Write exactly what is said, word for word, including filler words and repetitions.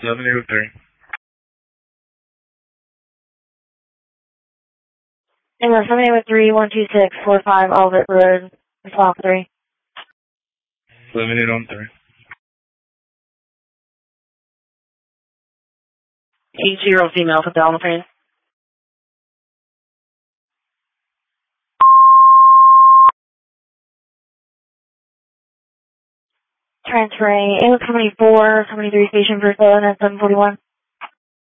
seven eight three. Anyway, seven eight three, one two six, four five Albert Road, Block three. seven eight one three. eight zero female for Delmapane. Transferring, Amos Company four, Company three station for seven at seven forty-one.